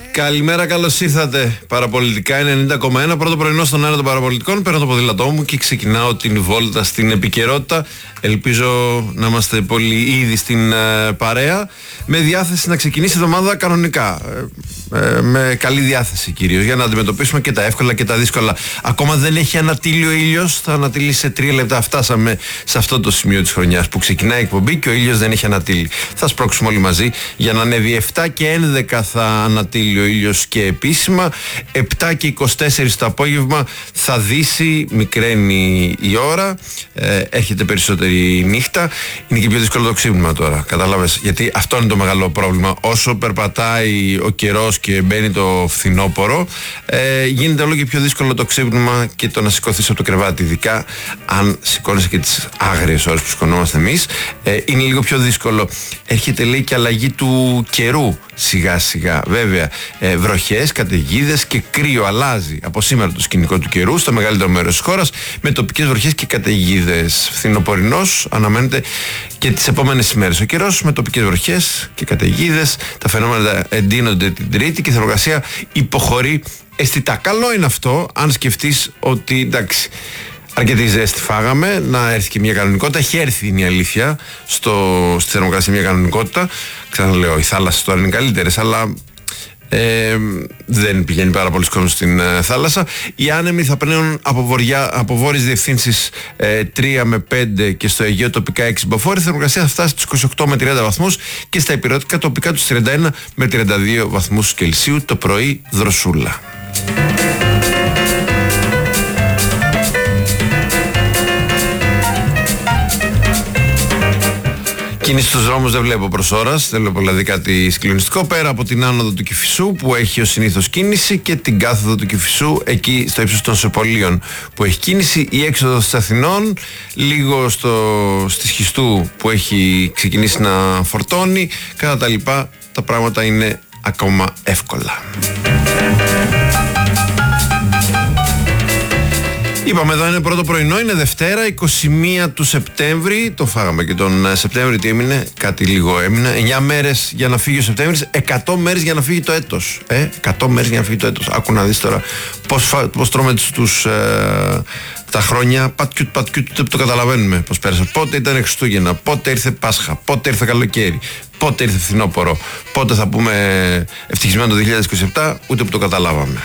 Καλημέρα, καλώς ήρθατε. Παραπολιτικά 90,1. Πρώτο πρωινό στον αέρα των παραπολιτικών. Παίρνω το ποδήλατό μου και ξεκινάω την βόλτα στην επικαιρότητα. Ελπίζω να είμαστε πολύ ήδη στην παρέα. Με διάθεση να ξεκινήσει η εβδομάδα κανονικά. Με καλή διάθεση κυρίως, για να αντιμετωπίσουμε και τα εύκολα και τα δύσκολα. Ακόμα δεν έχει ανατείλει ο ήλιος. Θα ανατείλει σε 3 λεπτά. Φτάσαμε σε αυτό το σημείο της χρονιάς που ξεκινάει η εκπομπή και ο ήλιος δεν έχει ανατείλει. Θα σπρώξουμε όλοι μαζί για να ανέβει 7 και 11 θα ανατείλει ο ήλιος και επίσημα. 7 και 24 το απόγευμα θα δύσει, μικραίνει η ώρα. Έρχεται περισσότερη νύχτα. Είναι και πιο δύσκολο το ξύπνημα τώρα. Κατάλαβες? Γιατί αυτό είναι το μεγάλο πρόβλημα. Όσο περπατάει ο καιρός και μπαίνει το φθινόπωρο, γίνεται όλο και πιο δύσκολο το ξύπνημα και το να σηκωθείς από το κρεβάτι. Ειδικά αν σηκώνεσαι και τις άγριες ώρες που σηκωνόμαστε εμείς, είναι λίγο πιο δύσκολο. Έρχεται, λέει, και αλλαγή του καιρού σιγά σιγά. Βέβαια, βροχές, καταιγίδες και κρύο. Αλλάζει από σήμερα το σκηνικό του καιρού στο μεγαλύτερο μέρος της χώρας, με τοπικές βροχές και καταιγίδες. Φθινοπορεινός αναμένεται και τις επόμενες ημέρες ο καιρός, με τοπικές βροχές και καταιγίδες. Τα φαινόμενα εντείνονται την Τρίτη και η θερμοκρασία υποχωρεί αισθητά. Καλό είναι αυτό, αν σκεφτείς ότι εντάξει, αρκετή ζέστη φάγαμε, να έρθει και μια κανονικότητα. Έχει έρθει, είναι η αλήθεια, στη θερμοκρασία μια κανονικότητα. Ξαναλέω, οι θάλασσες τώρα είναι καλύτερες, αλλά δεν πηγαίνει πάρα πολύ κόσμος στην θάλασσα. Οι άνεμοι θα πνέουν από βόρειες διευθύνσεις 3 με 5 και στο Αιγαίο τοπικά 6 μποφόρ. Η θερμοκρασία θα φτάσει στους 28 με 30 βαθμούς και στα υπηρετικά τοπικά τους 31 με 32 βαθμούς Κελσίου. Το πρωί δροσούλα. Κίνηση στους δρόμους δεν βλέπω προς ώρας, δεν βλέπω δηλαδή κάτι συγκλονιστικό, πέρα από την άνοδο του Κηφισού που έχει ως συνήθως κίνηση και την κάθοδο του Κηφισού εκεί στο ύψος των Σεπολίων που έχει κίνηση, η έξοδος της Αθηνών λίγο στη Σχιστού που έχει ξεκινήσει να φορτώνει. Κατά τα λοιπά τα πράγματα είναι ακόμα εύκολα. Είπαμε, εδώ είναι πρώτο πρωινό, είναι Δευτέρα, 21 του Σεπτέμβρη. Το φάγαμε και τον Σεπτέμβρη, τι έμεινε? Κάτι λίγο έμεινε. 9 μέρες για να φύγει ο Σεπτέμβρης, 100 μέρες για να φύγει το έτος. 100 μέρες για να φύγει το έτος. Άκου να δεις τώρα πώς τρώμε τα χρόνια. Πατκιούτ, το καταλαβαίνουμε πώς πέρασε. Πότε ήταν Χριστούγεννα, πότε ήρθε Πάσχα, πότε ήρθε καλοκαίρι, πότε ήρθε φθινόπωρο, πότε θα πούμε ευτυχισμένο το 2027, ούτε που το καταλάβαμε.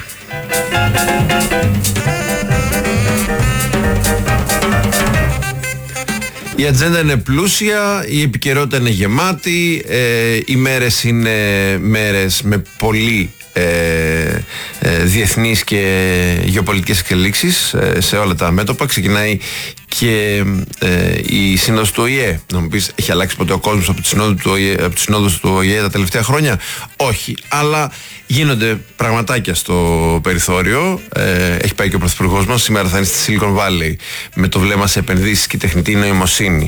Η ατζέντα είναι πλούσια, η επικαιρότητα είναι γεμάτη, οι μέρες είναι μέρες με πολύ διεθνείς και γεωπολιτικές εξελίξεις σε όλα τα μέτωπα. Ξεκινάει και η σύνοδος του ΟΗΕ. Να μου πεις, έχει αλλάξει ποτέ ο κόσμος από τις συνόδους του ΟΗΕ τα τελευταία χρόνια? Όχι, αλλά γίνονται πραγματάκια στο περιθώριο. Έχει πάει και ο Πρωθυπουργός μας, σήμερα θα είναι στη Silicon Valley με το βλέμμα σε επενδύσεις και τεχνητή νοημοσύνη,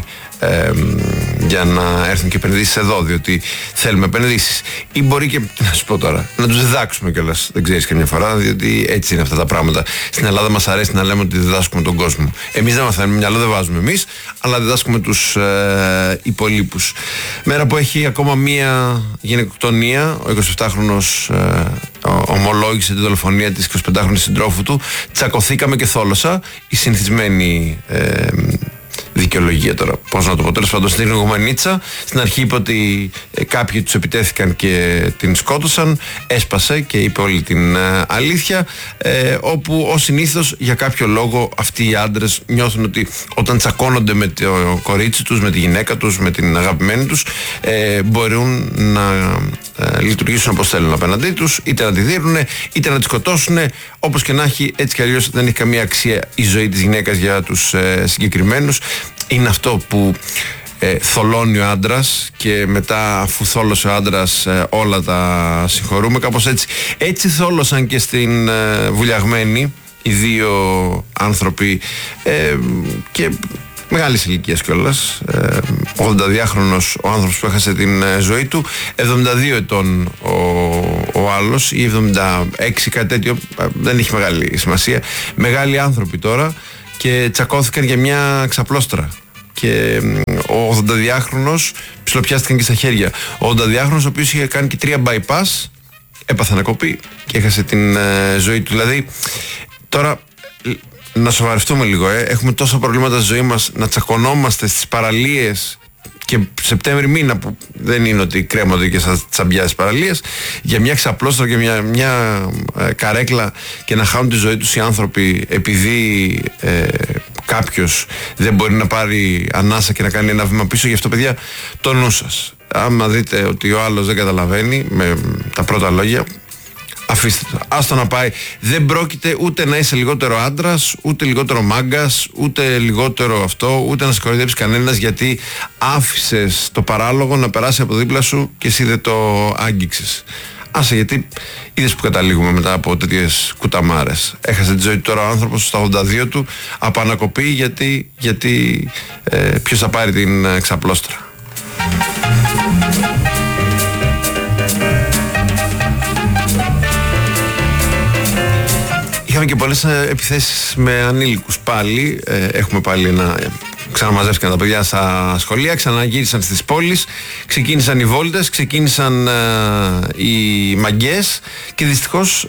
για να έρθουν και επενδύσεις εδώ, διότι θέλουμε επενδύσεις. Ή μπορεί και, να σου πω τώρα, να τους διδάξουμε κιόλας, δεν ξέρεις καμιά φορά, διότι έτσι είναι αυτά τα πράγματα. Στην Ελλάδα μας αρέσει να λέμε ότι διδάσκουμε τον κόσμο. Εμείς δεν μαθαίνουμε μυαλό, δεν βάζουμε εμείς, αλλά διδάσκουμε τους υπολείπους. Μέρα που έχει ακόμα μία γυναικοκτονία, ο 27χρονος ομολόγησε τη δολοφονία της 25χρονης συντρόφου του. Τσακωθήκαμε και θόλωσα, η συνηθισμένη δικαιολογία τώρα, πώς να το πω, τέλος πάντων στην Γουμανίτσα. Στην αρχή είπε ότι κάποιοι τους επιτέθηκαν και την σκότωσαν, έσπασε και είπε όλη την αλήθεια, όπου ως συνήθως για κάποιο λόγο αυτοί οι άντρες νιώθουν ότι όταν τσακώνονται με το κορίτσι τους, με τη γυναίκα τους, με την αγαπημένη τους, μπορούν να λειτουργήσουν όπως θέλουν απέναντί τους, είτε να τη δίνουν είτε να τη σκοτώσουν. Όπως και να έχει, έτσι κι αλλιώς δεν έχει καμία αξία η ζωή της γυναίκας για τους συγκεκριμένους. Είναι αυτό που θολώνει ο άντρας και μετά, αφού θόλωσε ο άντρας, όλα τα συγχωρούμε. Κάπως έτσι θόλωσαν και στην Βουλιαγμένη οι δύο άνθρωποι, και μεγάλης ηλικίας κιόλας, 82χρονος ο άνθρωπος που έχασε την ζωή του, 72 ετών ο άλλος ή 76, κάτι τέτοιο, δεν έχει μεγάλη σημασία. Μεγάλοι άνθρωποι τώρα και τσακώθηκαν για μια ξαπλώστρα. Και ο 82χρονος ψιλοπιάστηκαν και στα χέρια. Ο 82χρονος, ο οποίος είχε κάνει και 3 bypass, έπαθε ανακοπή και έχασε την ζωή του. Δηλαδή, τώρα να σοβαρευτούμε λίγο. Έχουμε τόσα προβλήματα στη ζωή μας, να τσακωνόμαστε στις παραλίες και Σεπτέμβρη μήνα που δεν είναι ότι κρέμονται και σαν τσαμπιά στις παραλίες, για μια ξαπλώστρα και μια καρέκλα, και να χάνουν τη ζωή τους οι άνθρωποι επειδή κάποιος δεν μπορεί να πάρει ανάσα και να κάνει ένα βήμα πίσω. Γι' αυτό, παιδιά, το νου σας. Άμα δείτε ότι ο άλλος δεν καταλαβαίνει με τα πρώτα λόγια, αφήστε το, άστο να πάει. Δεν πρόκειται ούτε να είσαι λιγότερο άντρας, ούτε λιγότερο μάγκας, ούτε λιγότερο αυτό, ούτε να σε κοροϊδέψει κανένας γιατί άφησες το παράλογο να περάσει από δίπλα σου και εσύ δεν το άγγιξες. Άσε, γιατί είδες που καταλήγουμε μετά από τέτοιες κουταμάρες. Έχασε τη ζωή του τώρα ο άνθρωπος στα 82 του από ανακοπή γιατί ποιος θα πάρει την ξαπλώστρα. Είχαμε και πολλές επιθέσεις με ανήλικους πάλι. Έχουμε πάλι ξαναμαζεύτηκαν τα παιδιά στα σχολεία, ξαναγύρισαν στις πόλεις, ξεκίνησαν οι βόλτες, ξεκίνησαν οι μαγκές και δυστυχώς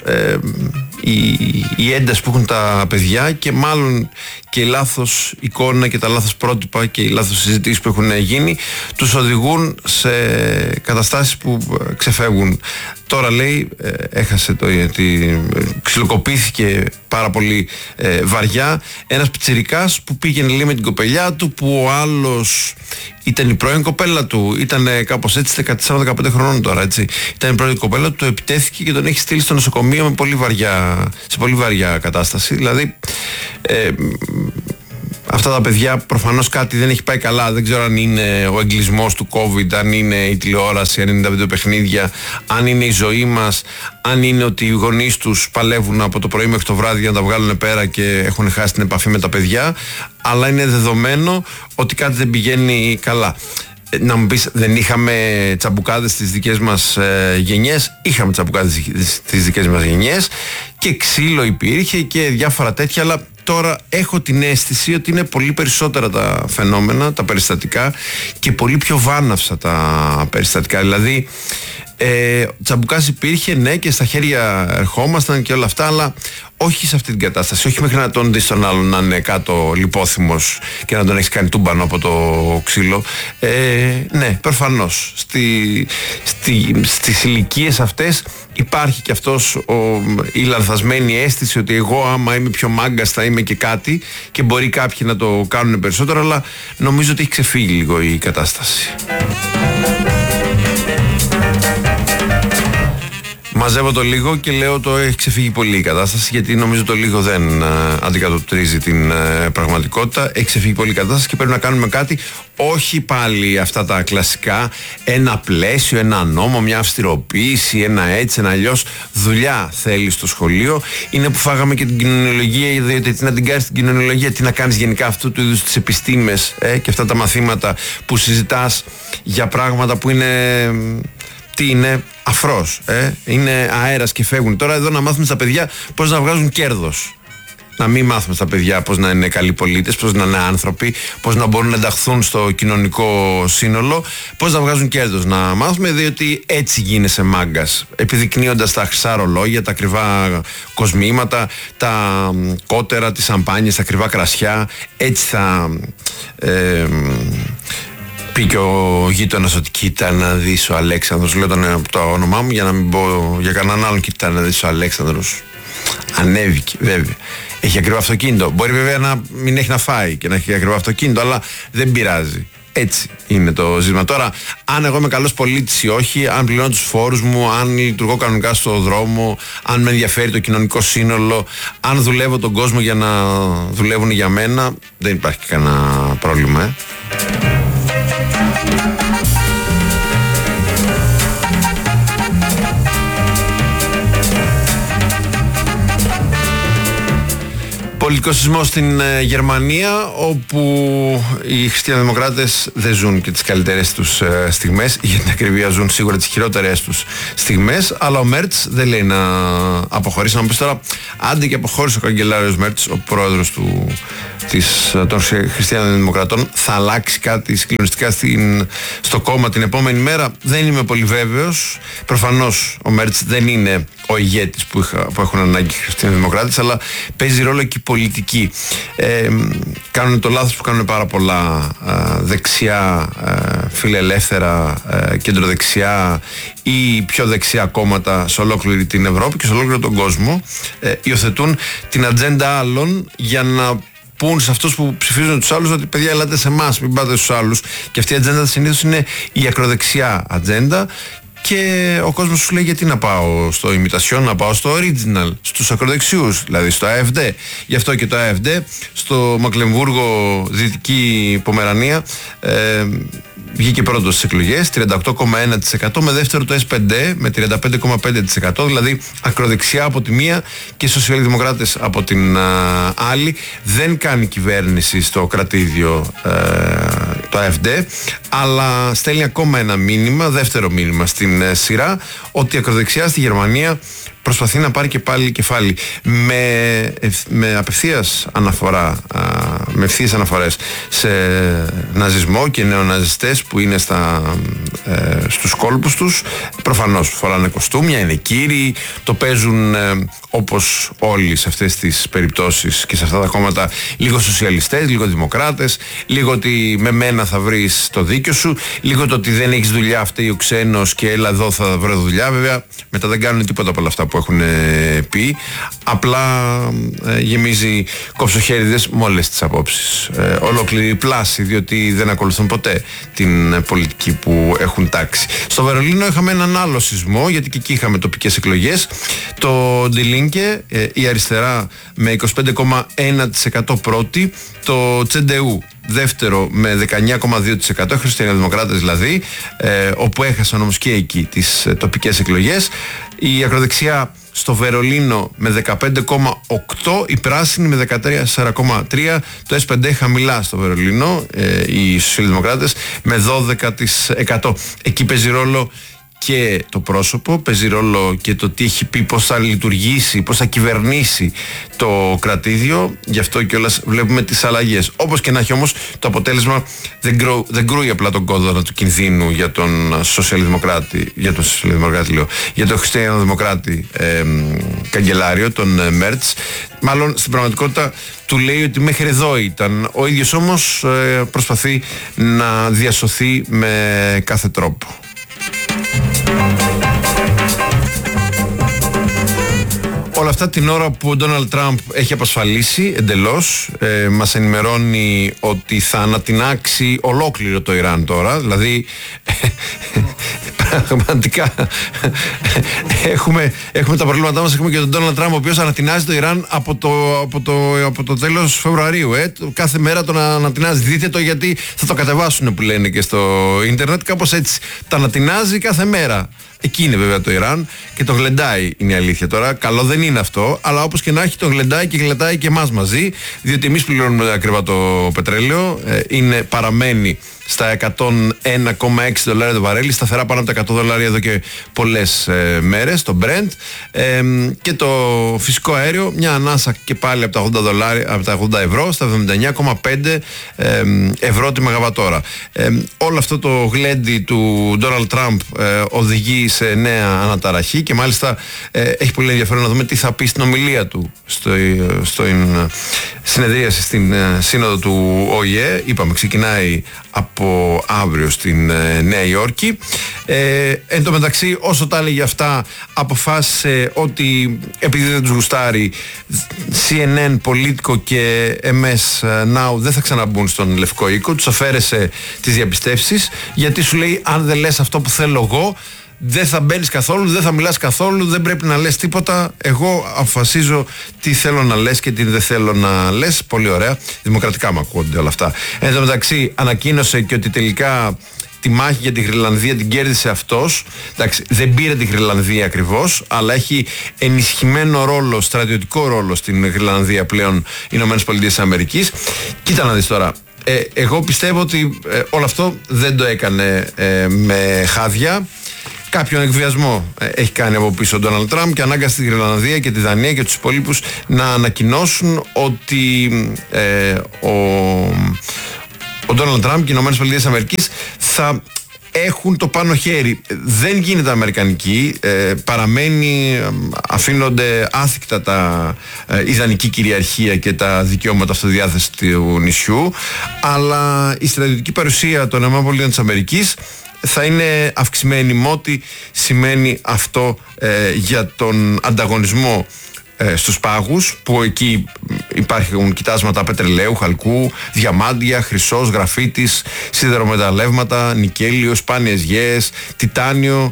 η ένταση που έχουν τα παιδιά και μάλλον και η λάθος εικόνα και τα λάθος πρότυπα και οι λάθος συζητήσεις που έχουν γίνει τους οδηγούν σε καταστάσεις που ξεφεύγουν. Τώρα λέει έχασε ξυλοκοπήθηκε πάρα πολύ βαριά ένας πιτσιρικάς που πήγαινε λέει με την κοπελιά του, που ο άλλος ήταν η πρώην κοπέλα του, ήταν κάπως έτσι 14-15 χρονών τώρα, έτσι. Ήταν η πρώην κοπέλα του, το επιτέθηκε και τον έχει στείλει στο νοσοκομείο σε πολύ βαριά κατάσταση. Δηλαδή αυτά τα παιδιά προφανώς κάτι δεν έχει πάει καλά. Δεν ξέρω αν είναι ο εγκλισμός του COVID, αν είναι η τηλεόραση, αν είναι τα βιντεοπαιχνίδια, αν είναι η ζωή μας, αν είναι ότι οι γονείς τους παλεύουν από το πρωί μέχρι το βράδυ για να τα βγάλουν πέρα και έχουν χάσει την επαφή με τα παιδιά. Αλλά είναι δεδομένο ότι κάτι δεν πηγαίνει καλά. Να μου πεις, δεν είχαμε τσαμπουκάδες στις δικές μας γενιές? Είχαμε τσαμπουκάδες στις δικές μας γενιές και ξύλο υπήρχε και διάφορα τέτοια, αλλά τώρα έχω την αίσθηση ότι είναι πολύ περισσότερα τα φαινόμενα, τα περιστατικά, και πολύ πιο βάναυσα τα περιστατικά. Δηλαδή τσαμπουκάς υπήρχε, ναι, και στα χέρια ερχόμασταν και όλα αυτά, αλλά όχι σε αυτή την κατάσταση. Όχι μέχρι να τον δεις τον άλλον να είναι κάτω λιπόθυμος και να τον έχεις κάνει τούμπανο από το ξύλο. Ναι, προφανώς στις ηλικίες αυτές υπάρχει και αυτός η λανθασμένη αίσθηση ότι εγώ άμα είμαι πιο μάγκας θα είμαι και κάτι, και μπορεί κάποιοι να το κάνουν περισσότερο, αλλά νομίζω ότι έχει ξεφύγει λίγο η κατάσταση. Μαζεύω το λίγο και λέω το έχει ξεφύγει πολύ η κατάσταση, γιατί νομίζω το λίγο δεν αντικατοπτρίζει την πραγματικότητα. Έχει ξεφύγει πολύ η κατάσταση και πρέπει να κάνουμε κάτι. Όχι πάλι αυτά τα κλασικά, ένα πλαίσιο, ένα νόμο, μια αυστηροποίηση, ένα έτσι, ένα αλλιώς. Δουλειά θέλει στο σχολείο. Είναι που φάγαμε και την κοινωνιολογία, διότι τι να την κάνεις την κοινωνιολογία, τι να κάνεις γενικά αυτού του είδους τις επιστήμες και αυτά τα μαθήματα που συζητάς για πράγματα που είναι... Τι είναι? Αφρός, είναι αέρας και φεύγουν. Τώρα εδώ να μάθουμε στα παιδιά πώς να βγάζουν κέρδος. Να μην μάθουμε στα παιδιά πώς να είναι καλοί πολίτες, πώς να είναι άνθρωποι, πώς να μπορούν να ενταχθούν στο κοινωνικό σύνολο, πώς να βγάζουν κέρδος. Να μάθουμε, διότι έτσι γίνεσαι μάγκας. Επιδεικνύοντας τα χρυσά ρολόγια, τα ακριβά κοσμήματα, τα κότερα, τις σαμπάνιες, τα ακριβά κρασιά. Έτσι θα... πει και ο γείτονας ότι κοίτα να δεις ο Αλέξανδρος. Λέω το όνομά μου για να μην πω για κανέναν άλλον. Κοίτα να δεις ο Αλέξανδρος. Ανέβηκε, βέβαια. Έχει ακριβό αυτοκίνητο. Μπορεί βέβαια να μην έχει να φάει και να έχει ακριβό αυτοκίνητο, αλλά δεν πειράζει. Έτσι είναι το ζήτημα. Τώρα, αν εγώ είμαι καλός πολίτης ή όχι, αν πληρώνω τους φόρους μου, αν λειτουργώ κανονικά στο δρόμο, αν με ενδιαφέρει το κοινωνικό σύνολο, αν δουλεύω τον κόσμο για να δουλεύουν για μένα, δεν υπάρχει κανένα πρόβλημα. Πολιτικό σεισμό στην Γερμανία, όπου οι χριστιανοδημοκράτες δεν ζουν και τις καλύτερες τους στιγμές, για την ακρίβεια ζουν σίγουρα τις χειρότερες τους στιγμές, αλλά ο Μέρτς δεν λέει να αποχωρήσει. Να μου πεις τώρα, άντε και αποχώρησε ο καγκελάριος Μέρτς, ο πρόεδρος των χριστιανοδημοκρατών, θα αλλάξει κάτι συγκλονιστικά στο κόμμα την επόμενη μέρα? Δεν είμαι πολύ βέβαιος. Προφανώς ο Μέρτς δεν είναι ο ηγέτης που έχουν ανάγκη οι χριστιανοδημοκράτες, αλλά παίζει ρόλο και η πολιτική. Κάνουν το λάθος που κάνουν πάρα πολλά δεξιά, φιλελεύθερα, κεντροδεξιά ή πιο δεξιά κόμματα σε ολόκληρη την Ευρώπη και σε ολόκληρο τον κόσμο. Υιοθετούν την ατζέντα άλλων για να πούν σε αυτούς που ψηφίζουν τους άλλους ότι παιδιά ελάτε σε εμάς, μην πάτε στους άλλους. Και αυτή η ατζέντα συνήθως είναι η ακροδεξιά ατζέντα. Και ο κόσμος σου λέει γιατί να πάω στο imitation, να πάω στο original, στους ακροδεξιούς, δηλαδή στο AfD. Γι' αυτό και το AfD στο Μακλεμβούργο, Δυτική Πομερανία, βγήκε πρώτος στις εκλογές, 38,1%, με δεύτερο το S5 με 35,5%, δηλαδή ακροδεξιά από τη μία και σοσιαλδημοκράτες από την άλλη. Δεν κάνει κυβέρνηση στο κρατήδιο το AfD, αλλά στέλνει ακόμα ένα μήνυμα, δεύτερο μήνυμα στην σειρά, ότι η ακροδεξιά στη Γερμανία προσπαθεί να πάρει και πάλι κεφάλι με απευθείας αναφορά, με ευθείες αναφορές σε ναζισμό και νεοναζιστές που είναι στους κόλπους τους. Προφανώς φοράνε κοστούμια, είναι κύριοι, το παίζουν όπως όλοι σε αυτές τις περιπτώσεις και σε αυτά τα κόμματα, λίγο σοσιαλιστές, λίγο δημοκράτες, λίγο ότι με μένα θα βρεις το δίκιο σου, λίγο το ότι δεν έχεις δουλειά, φταίει ο ξένος και έλα εδώ θα βρω δουλειά. Βέβαια μετά δεν κάνουν τίποτα από όλα αυτά που έχουν πει, απλά γεμίζει κοψοχέριδες με όλες τις απόψεις, ολόκληρη πλάση, διότι δεν ακολουθούν ποτέ την πολιτική που έχουν τάξει. Στο Βερολίνο είχαμε έναν άλλο σεισμό, γιατί και εκεί είχαμε τοπικές εκλογές. Το Ντιλίνκε, η αριστερά με 25,1% πρώτη, το Τσεντεού δεύτερο με 19,2%, χριστιανοδημοκράτες δηλαδή, όπου έχασαν όμως και εκεί τις τοπικές εκλογές. Η ακροδεξιά στο Βερολίνο με 15,8%, η πράσινη με 14,3%, το S5 χαμηλά στο Βερολίνο, οι σοσιαλδημοκράτες με 12%. Εκεί παίζει ρόλο και το πρόσωπο, παίζει ρόλο και το τι έχει πει, πώς θα λειτουργήσει, πώς θα κυβερνήσει το κρατήδιο. Γι' αυτό κιόλας βλέπουμε τις αλλαγές. Όπως και να έχει όμως, το αποτέλεσμα δεν κρούει απλά τον κόδωνα του κινδύνου για τον σοσιαλδημοκράτη, για τον χριστιανοδημοκράτη καγκελάριο, τον Μέρτς. Μάλλον στην πραγματικότητα του λέει ότι μέχρι εδώ ήταν. Ο ίδιος όμως προσπαθεί να διασωθεί με κάθε τρόπο. Όλα αυτά την ώρα που ο Ντόναλντ Τραμπ έχει απασφαλίσει εντελώς, μας ενημερώνει ότι θα ανατινάξει ολόκληρο το Ιράν τώρα, δηλαδή πραγματικά έχουμε τα προβλήματά μας. Έχουμε και τον Ντόναλντ Τραμπ, ο οποίος ανατινάζει το Ιράν από το τέλος Φεβρουαρίου. Κάθε μέρα τον ανατινάζει. Δείτε το, γιατί θα το κατεβάσουν που λένε και στο ίντερνετ. Κάπως έτσι τα ανατινάζει κάθε μέρα. Εκεί είναι βέβαια το Ιράν και το γλεντάει, είναι η αλήθεια. Τώρα καλό δεν είναι αυτό, αλλά όπως και να έχει τον γλεντάει και γλεντάει και εμάς μαζί, διότι εμείς πληρώνουμε ακριβά το πετρέλαιο, παραμένει στα $101,6 το βαρέλι, σταθερά πάνω από τα $100 εδώ και πολλές μέρες, το Brent, και το φυσικό αέριο μια ανάσα και πάλι από τα 80 ευρώ στα 79,5 ευρώ τη μεγαβατόρα. Όλο αυτό το γλέντι του Ντόναλντ Τραμπ οδηγεί σε νέα αναταραχή και μάλιστα έχει πολύ ενδιαφέρον να δούμε τι θα πει στην ομιλία του στην συνεδρίαση στην σύνοδο του ΟΗΕ. Είπαμε, ξεκινάει από αύριο στην Νέα Υόρκη. Εν τω μεταξύ, όσο τα έλεγε αυτά, αποφάσισε ότι επειδή δεν τους γουστάρει, CNN, Politico και MS Now δεν θα ξαναμπούν στον Λευκό Οίκο. Τους αφαίρεσε τις διαπιστεύσεις, γιατί σου λέει, αν δεν λες αυτό που θέλω εγώ, δεν θα μπαίνεις καθόλου, δεν θα μιλάς καθόλου, δεν πρέπει να λες τίποτα. Εγώ αποφασίζω τι θέλω να λες και τι δεν θέλω να λες. Πολύ ωραία. Δημοκρατικά μου ακούγονται όλα αυτά. Εν τω μεταξύ, ανακοίνωσε και ότι τελικά τη μάχη για τη Γροιλανδία την κέρδισε αυτός. Εντάξει, δεν πήρε τη Γροιλανδία ακριβώς, αλλά έχει ενισχυμένο ρόλο, στρατιωτικό ρόλο στην Γροιλανδία πλέον οι Ηνωμένες Πολιτείες Αμερικής. Κοίτα να δεις τώρα. Εγώ πιστεύω ότι όλο αυτό δεν το έκανε με χάδια. Κάποιον εκβιασμό έχει κάνει από πίσω ο Ντόναλντ Τραμπ και ανάγκασε τη Γροιλανδία και τη Δανία και τους υπολείπους να ανακοινώσουν ότι ο Ντόναλντ Τραμπ και οι Ηνωμένες Πολιτείες Αμερικής θα έχουν το πάνω χέρι. Δεν γίνεται αμερικανική, παραμένει, αφήνονται άθικτα η ιδανική κυριαρχία και τα δικαιώματα αυτοδιάθεσης του νησιού, αλλά η στρατιωτική παρουσία των ΗΠΑ θα είναι αυξημένη, με ό,τι σημαίνει αυτό για τον ανταγωνισμό στους πάγους, που εκεί υπάρχουν κοιτάσματα πετρελαίου, χαλκού, διαμάντια, χρυσός, γραφίτης, σιδερομεταλλεύματα, νικέλιο, σπάνιες γέες, τιτάνιο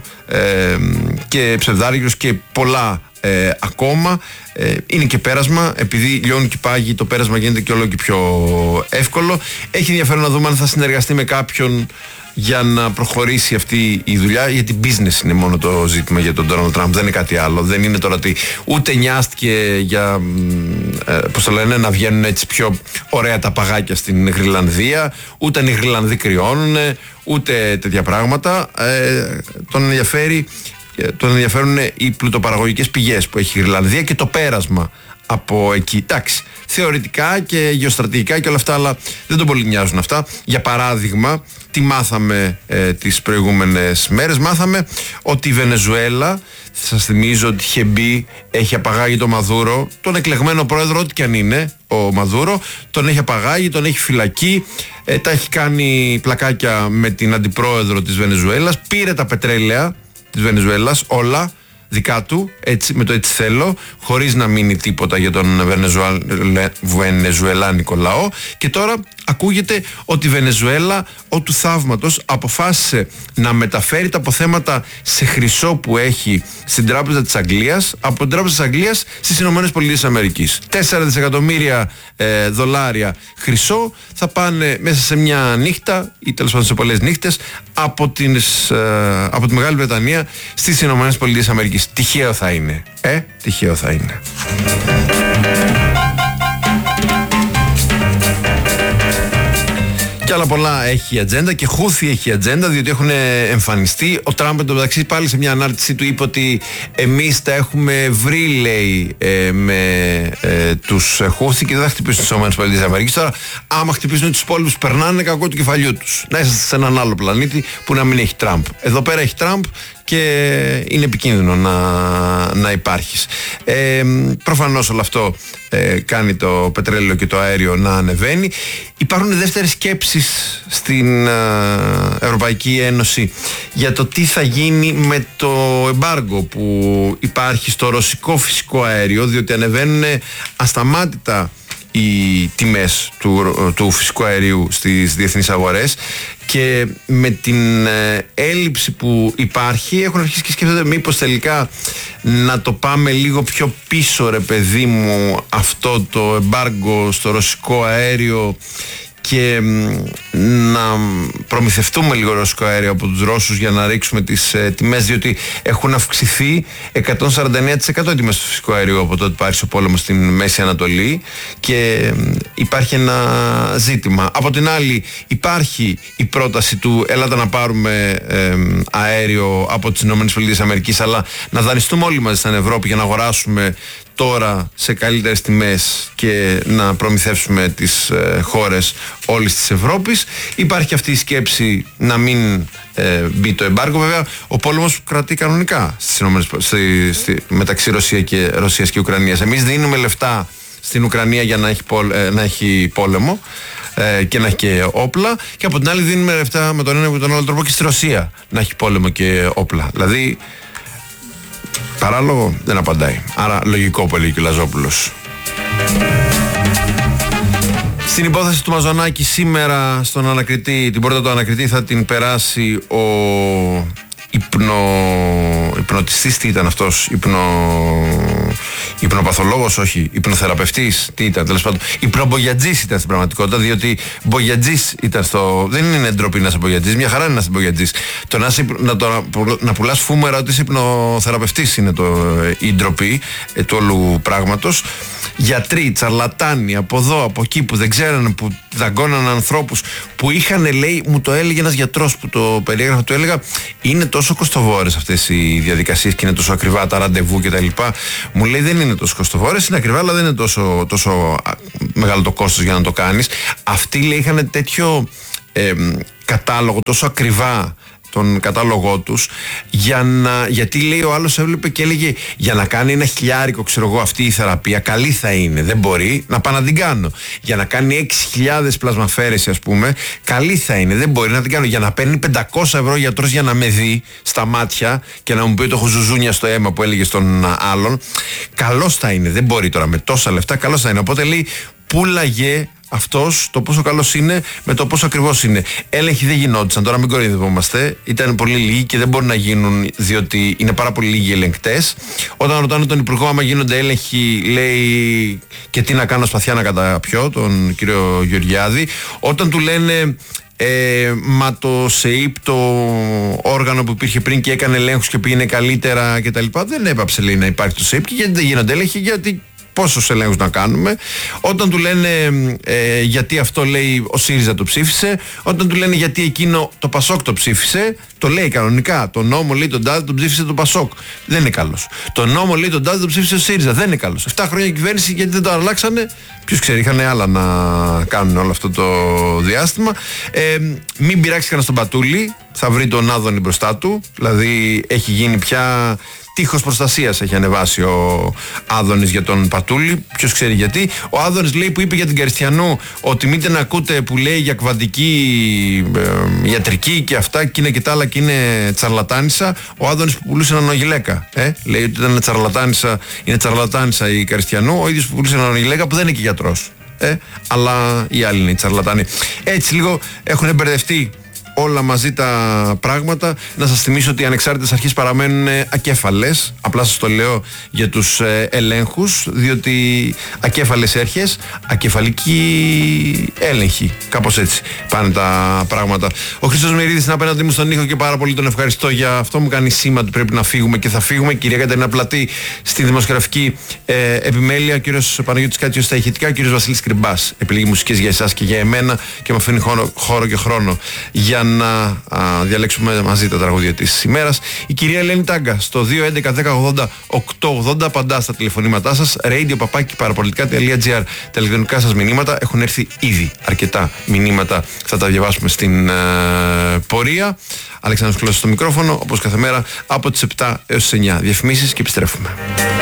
και ψευδάρικος και πολλά ακόμα. Είναι και πέρασμα, επειδή λιώνουν και οι πάγοι, το πέρασμα γίνεται και όλο και πιο εύκολο. Έχει ενδιαφέρον να δούμε αν θα συνεργαστεί με κάποιον για να προχωρήσει αυτή η δουλειά, γιατί business είναι μόνο το ζήτημα για τον Ντόναλντ Τραμπ, δεν είναι κάτι άλλο. Δεν είναι τώρα ότι ούτε νοιάστηκε για πώς το λένε, να βγαίνουν έτσι πιο ωραία τα παγάκια στην Γροιλανδία, ούτε αν οι Γροιλανδοί κρυώνουν, ούτε τέτοια πράγματα. Τον ενδιαφέρουν οι πλουτοπαραγωγικές πηγές που έχει η Γροιλανδία και το πέρασμα από εκεί. Εντάξει, θεωρητικά και γεωστρατηγικά και όλα αυτά, αλλά δεν τον πολύ νοιάζουν αυτά. Για παράδειγμα, τι μάθαμε τις προηγούμενες μέρες? Μάθαμε ότι η Βενεζουέλα, σας θυμίζω ότι είχε μπει, έχει απαγάγει τον Μαδούρο, τον εκλεγμένο πρόεδρο, ό,τι και αν είναι ο Μαδούρο, τον έχει απαγάγει, τον έχει φυλακεί, τα έχει κάνει πλακάκια με την αντιπρόεδρο της Βενεζουέλας, πήρε τα πετρέλαια της Βενεζουέλας όλα δικά του, έτσι, με το έτσι θέλω, χωρίς να μείνει τίποτα για τον βενεζουελάνικο λαό. Και τώρα ακούγεται ότι η Βενεζουέλα, ο του θαύματος, αποφάσισε να μεταφέρει τα αποθέματα σε χρυσό που έχει στην Τράπεζα της Αγγλίας, από την Τράπεζα της Αγγλίας στις Ηνωμένες Πολιτείες Αμερικής. 4 δισεκατομμύρια δολάρια χρυσό θα πάνε μέσα σε μια νύχτα, ή τέλος πάντων σε πολλές νύχτες, από τη Μεγάλη Βρετανία στις Ηνωμένες Πολιτείες Αμερικής. Τυχαίο θα είναι. Τυχαίο θα είναι. Και άλλα πολλά έχει η ατζέντα, και Χούθη έχει η ατζέντα, διότι έχουν εμφανιστεί. Ο Τραμπ εντωμεταξύ πάλι σε μια ανάρτησή του είπε ότι εμείς τα έχουμε βρει, λέει, με τους Χούθη και δεν θα χτυπήσουν τις ΗΠΑ. Τώρα, άμα χτυπήσουν τους υπόλοιπους, περνάνε κακό του κεφαλιού τους. Να είσαστε σε έναν άλλο πλανήτη που να μην έχει Τραμπ. Εδώ πέρα έχει Τραμπ και είναι επικίνδυνο να υπάρχεις. Προφανώς όλο αυτό κάνει το πετρέλαιο και το αέριο να ανεβαίνει. Υπάρχουν δεύτερες σκέψεις στην Ευρωπαϊκή Ένωση για το τι θα γίνει με το εμπάργκο που υπάρχει στο ρωσικό φυσικό αέριο, διότι ανεβαίνουν ασταμάτητα οι τιμές του φυσικού αερίου στις διεθνείς αγορές, και με την έλλειψη που υπάρχει έχουν αρχίσει και σκέφτονται μήπως τελικά να το πάμε λίγο πιο πίσω, ρε παιδί μου, αυτό το εμπάργκο στο ρωσικό αέριο, και να προμηθευτούμε λίγο ρωσικό αέριο από τους Ρώσους για να ρίξουμε τις τιμές, διότι έχουν αυξηθεί 149% οι τιμές του φυσικού αερίου από τότε που άρχισε ο πόλεμος στην Μέση Ανατολή, και υπάρχει ένα ζήτημα. Από την άλλη υπάρχει η πρόταση του έλατε να πάρουμε αέριο από τις ΗΠΑ, αλλά να δανειστούμε όλοι μαζί στην Ευρώπη για να αγοράσουμε τώρα σε καλύτερες τιμές και να προμηθεύσουμε τις χώρες όλης της Ευρώπης. Υπάρχει και αυτή η σκέψη να μην μπει το εμπάργκο. Βέβαια, ο πόλεμος κρατεί κανονικά μεταξύ Ρωσίας και Ουκρανίας. Εμείς δίνουμε λεφτά στην Ουκρανία για να έχει πόλεμο και να έχει και όπλα, και από την άλλη δίνουμε λεφτά με τον ένα και τον άλλο τρόπο και στη Ρωσία να έχει πόλεμο και όπλα. Δηλαδή, παράλογο δεν απαντάει. Άρα λογικό που έλεγε και ο Λαζόπουλος. Στην υπόθεση του Μαζονάκη σήμερα στον ανακριτή, την πόρτα του ανακριτή θα την περάσει ο υπνοτιστής, τι ήταν αυτός, υπνοπαθολόγος, όχι, υπνοθεραπευτής, τι ήταν, τέλος πάντων. Υπνομπογιατζής ήταν στην πραγματικότητα, διότι μπογιατζής ήταν στο. Δεν είναι ντροπή να είσαι μπογιατζής, μια χαρά είναι να είσαι μπογιατζής. Το να πουλάς φούμερα ότι είσαι υπνοθεραπευτής είναι η ντροπή του όλου πράγματος. Γιατροί, τσαρλατάνοι από εδώ, από εκεί που δεν ξέρανε, που δαγκώναν ανθρώπους, που είχαν, λέει, μου το έλεγε ένας γιατρός που το περιέγραφε, του έλεγα, είναι τόσο κοστοβόρες αυτές οι διαδικασίες και είναι τόσο ακριβά τα ραντεβού κτλ. Μου λέει δεν είναι τόσο κοστοβόρες, είναι ακριβά, αλλά δεν είναι τόσο μεγάλο το κόστος για να το κάνεις. Αυτοί, λέει, είχαν τέτοιο κατάλογο, τόσο ακριβά τον κατάλογό τους, γιατί, λέει, ο άλλος έβλεπε και έλεγε για να κάνει 1.000, ξέρω εγώ, αυτή η θεραπεία καλή θα είναι, δεν μπορεί, να πάω να την κάνω. Για να κάνει 6.000 πλασμαφέρεση, ας πούμε, καλή θα είναι, δεν μπορεί να την κάνω. Για να παίρνει 500 ευρώ γιατρός για να με δει στα μάτια και να μου πει το έχω ζουζούνια στο αίμα που έλεγε στον άλλον, καλός θα είναι, δεν μπορεί τώρα με τόσα λεφτά, καλός θα είναι. Οπότε, λέει, πούλαγε αυτός το πόσο καλός είναι με το πόσο ακριβώς είναι. Έλεγχοι δεν γινόντουσαν, τώρα μην κοροϊδευόμαστε. Ήταν πολύ λίγοι και δεν μπορούν να γίνουν, διότι είναι πάρα πολύ λίγοι ελεγκτές. Όταν ρωτάνε τον Υπουργό άμα γίνονται έλεγχοι, λέει, και τι να κάνω, σπαθιά να καταπιώ, τον κύριο Γεωργιάδη. Όταν του λένε μα το ΣΕΙΠ, το όργανο που υπήρχε πριν και έκανε ελέγχους και πήγαινε καλύτερα κτλ., δεν έπαψε, λέει, να υπάρχει το ΣΕΙΠ. Και γιατί δεν γίνονται έλεγχοι, γιατί πόσους ελέγχους να κάνουμε. Όταν του λένε γιατί αυτό, λέει, ο ΣΥΡΙΖΑ το ψήφισε, όταν του λένε γιατί εκείνο το ΠΑΣΟΚ το ψήφισε, το λέει κανονικά. Το νόμο, λέει, τον τάδε τον ψήφισε το ΠΑΣΟΚ. Δεν είναι καλός. Το νόμο, λέει, τον τάδε τον ψήφισε ο ΣΥΡΙΖΑ. Δεν είναι καλός. 7 χρόνια κυβέρνηση, γιατί δεν το αλλάξανε. Ποιος ξέρει, είχαν άλλα να κάνουν όλο αυτό το διάστημα. Μην πειράξει κανένα τον Πατούλη, θα βρει τον Άδωνη μπροστά του. Δηλαδή έχει γίνει πια τείχος προστασίας, έχει ανεβάσει ο Άδωνης για τον Πατούλη. Ποιος ξέρει γιατί. Ο Άδωνης, λέει, που είπε για την Καριστιανού ότι μην την ακούτε που λέει για κβαντική ιατρική και αυτά και είναι και τα άλλα και είναι τσαρλατάνισσα. Ο Άδωνης που πουλούσε έναν ογιλέκα. Λέει ότι ήταν τσαρλατάνισσα, είναι τσαρλατάνισσα η Καριστιανού, ο ίδιος που πουλούσε έναν ογιλέκα που δεν είναι και γιατρός. Αλλά οι άλλοι είναι οι τσαρλατάνοι. Έτσι λίγο έχουν μπερδευτεί όλα μαζί τα πράγματα. Να σας θυμίσω ότι οι ανεξάρτητες αρχές παραμένουν ακέφαλες. Απλά σας το λέω για τους ελέγχους, διότι ακέφαλες έρχες, ακεφαλική έλεγχη. Κάπως έτσι πάνε τα πράγματα. Ο Χρήστος Μυρίδης είναι απέναντι μου στον ήχο και πάρα πολύ τον ευχαριστώ για αυτό. Μου κάνει σήμα ότι πρέπει να φύγουμε και θα φύγουμε. Κυρία Κατερίνα Πλατή στη δημοσιογραφική επιμέλεια, ο κύριος Παναγιώτης Κάτσιος στα ηχητικά, ο κύριος Βασίλης Κρυμπάς επιλέγει μουσικές για εσάς και για εμένα και με αφήνει χώρο και χρόνο για να διαλέξουμε μαζί τα τραγούδια της ημέρας. Η κυρία Ελένη Τάγκα στο 211-1080-880 απαντά στα τηλεφωνήματά σας. radio-parapolitica.gr. Τα ηλεκτρονικά σας μηνύματα, έχουν έρθει ήδη αρκετά μηνύματα, θα τα διαβάσουμε στην πορεία. Αλέξανδρος Κλώσης στο μικρόφωνο, όπως κάθε μέρα από τις 7 έως τις 9. Διαφημίσεις και επιστρέφουμε.